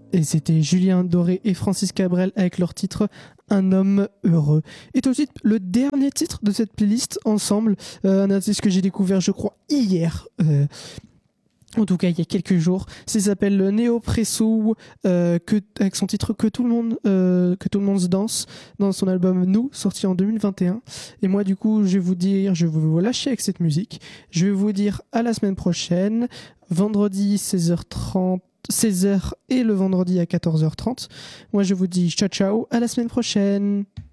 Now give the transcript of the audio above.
Et c'était Julien Doré et Francis Cabrel avec leur titre Un homme heureux. Et tout de suite, le dernier titre de cette playlist ensemble, un artiste que j'ai découvert, je crois, hier. En tout cas, il y a quelques jours, ça s'appelle Neo Presso, avec son titre que tout le monde se danse dans son album Nous, sorti en 2021. Et moi, du coup, je vais vous lâcher avec cette musique. Je vais vous dire à la semaine prochaine, vendredi 16h30. 16h et le vendredi à 14h30. Moi, je vous dis ciao ciao, à la semaine prochaine.